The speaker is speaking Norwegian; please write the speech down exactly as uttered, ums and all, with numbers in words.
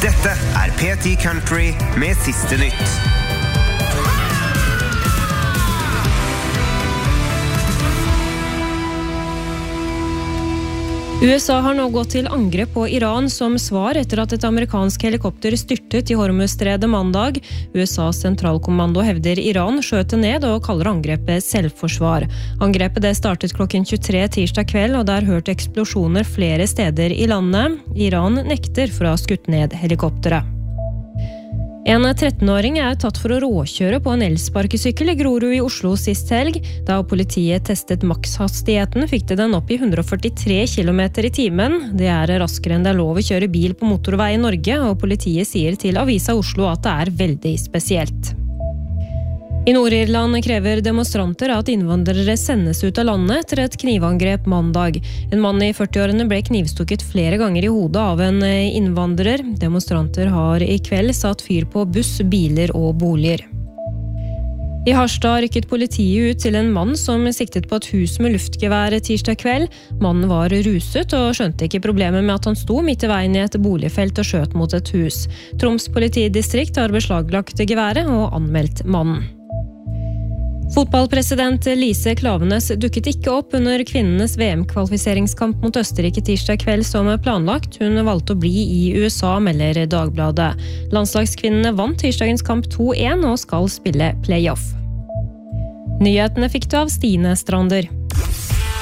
Dette er P ti Country med siste nytt. U S A har nå gått til angrep på Iran som svar etter at et amerikansk helikopter styrtet i Hormuzstredet mandag. U S A's sentralkommando hevder Iran skjøt det ned og kaller angrepet selvforsvar. Angrepet det startet klokken tjuetre tirsdag kveld, og det er hørt eksplosjoner flere steder i landet. Iran nekter for å ha skutt ned helikopteret. En trettenåring er tatt for å råkjøre på en elsparkesykkel i Grorud i Oslo sist helg. Da politiet testet makshastigheten, fikk det den opp i hundre og førtitre kilometer i timen. Det er raskere enn det er lov å kjøre bil på motorvei i Norge, og politiet sier til Avisa Oslo at det er veldig spesielt. I Nord-Irland krever demonstranter at innvandrere sendes ut av landet etter et knivangrep mandag. En mann i førtiårene ble knivstukket flere ganger i hodet av en innvandrer. Demonstranter har i kveld satt fyr på buss, biler og boliger. I Harstad rykket politiet ut til en mann som siktet på et hus med luftgevær tirsdag kveld. Mannen var ruset og skjønte ikke problemet med at han sto midt i veien i et boligfelt og skjøt mot et hus. Troms politidistrikt har beslaglagt geværet og anmeldt mannen. Fotballpresident Lise Klaveness dukket ikke opp under kvinnenes V M-kvalifiseringskamp mot Østerrike tirsdag kveld som planlagt. Hun valgte å bli i U S A, melder Dagbladet. Landslagskvinnene vant tirsdagens kamp to én og skal spille playoff. Nyhetene fikk du av Stine Strander.